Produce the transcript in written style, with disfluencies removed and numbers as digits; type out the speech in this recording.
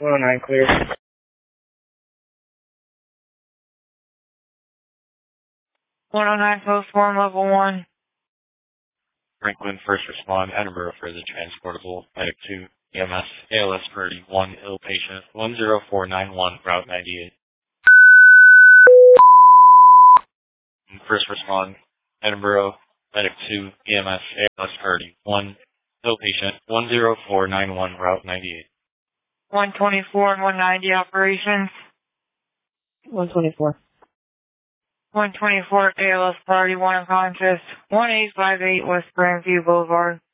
109 clear. 109 post 1, level 1. Franklin, first respond, Edinburgh for the transportable, medic 2, EMS, ALS priority 1, ill patient, 10491, route 98. First respond, Edinburgh, medic 2, EMS, ALS priority 1, ill patient, 10491, route 98. 124 and 190 operations. 124. 124 ALS priority 1 unconscious. 1858 West Grandview Boulevard.